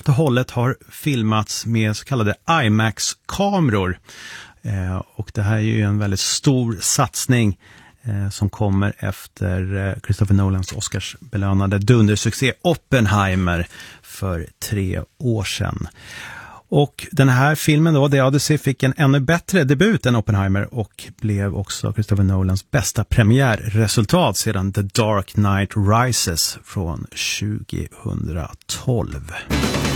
helt och hållet har filmats med så kallade IMAX-kameror. Och det här är ju en väldigt stor satsning som kommer efter Christopher Nolans Oscarsbelönade dundersuccé Oppenheimer för 3 år sedan. Och den här filmen då, The Odyssey, fick en ännu bättre debut än Oppenheimer och blev också Christopher Nolans bästa premiärresultat sedan The Dark Knight Rises från 2012.